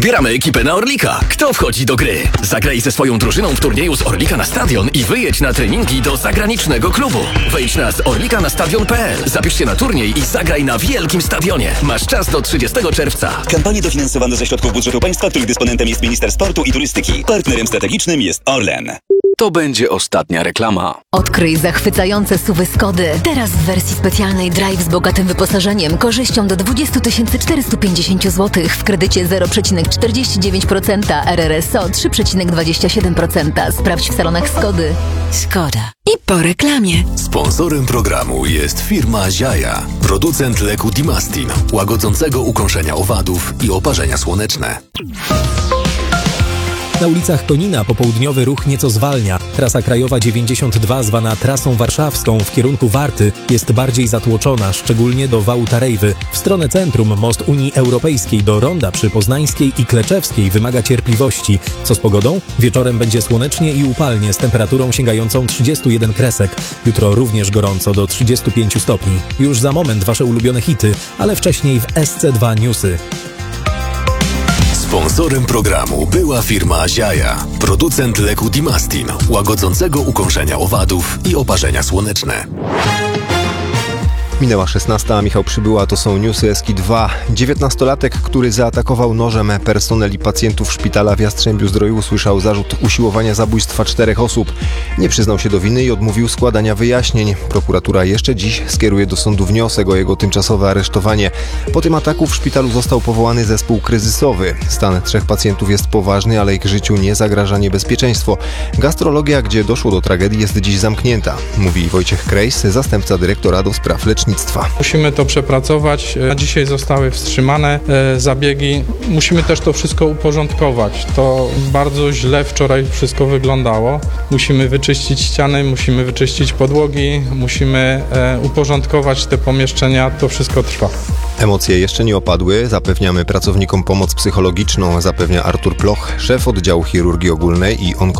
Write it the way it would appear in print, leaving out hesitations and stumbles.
Wybieramy ekipę na Orlika. Kto wchodzi do gry? Zagraj ze swoją drużyną w turnieju z Orlika na Stadion i wyjedź na treningi do zagranicznego klubu. Wejdź na zorlikanastadion.pl, zapisz się na turniej i zagraj na wielkim stadionie. Masz czas do 30 czerwca. Kampanię dofinansowano ze środków budżetu państwa, których dysponentem jest Minister Sportu i Turystyki. Partnerem strategicznym jest Orlen. To będzie ostatnia reklama. Odkryj zachwycające SUV-y Skody. Teraz w wersji specjalnej Drive z bogatym wyposażeniem, korzyścią do 20 450 zł w kredycie 0,49%, RRSO 3,27%. Sprawdź w salonach Skody. Szkoda. I po reklamie. Sponsorem programu jest firma Ziaja, producent leku Dimastin, łagodzącego ukąszenia owadów i oparzenia słoneczne. Na ulicach Konina popołudniowy ruch nieco zwalnia. Trasa krajowa 92, zwana trasą warszawską w kierunku Warty, jest bardziej zatłoczona, szczególnie do wału Tarejwy. W stronę centrum most Unii Europejskiej do ronda przy Poznańskiej i Kleczewskiej wymaga cierpliwości. Co z pogodą? Wieczorem będzie słonecznie i upalnie z temperaturą sięgającą 31 kresek. Jutro również gorąco do 35 stopni. Już za moment wasze ulubione hity, ale wcześniej w SC2 Newsy. Sponsorem programu była firma Ziaja, producent leku Dimastin, łagodzącego ukąszenia owadów i oparzenia słoneczne. Minęła 16, a Michał Przybyła, to są newsy SK2. 19-latek, który zaatakował nożem personel i pacjentów szpitala w Jastrzębiu-Zdroju, usłyszał zarzut usiłowania zabójstwa 4 osób. Nie przyznał się do winy i odmówił składania wyjaśnień. Prokuratura jeszcze dziś skieruje do sądu wniosek o jego tymczasowe aresztowanie. Po tym ataku w szpitalu został powołany zespół kryzysowy. Stan 3 pacjentów jest poważny, ale ich życiu nie zagraża niebezpieczeństwo. Gastrologia, gdzie doszło do tragedii, jest dziś zamknięta, mówi Wojciech Krejs, zastępca dyrektora do spraw lecznictwa. Musimy to przepracować. Dzisiaj zostały wstrzymane zabiegi. Musimy też to wszystko uporządkować. To bardzo źle wczoraj wszystko wyglądało. Musimy wyczyścić ściany, musimy wyczyścić podłogi, musimy uporządkować te pomieszczenia. To wszystko trwa. Emocje jeszcze nie opadły. Zapewniamy pracownikom pomoc psychologiczną, zapewnia Artur Ploch, szef oddziału chirurgii ogólnej i onkologii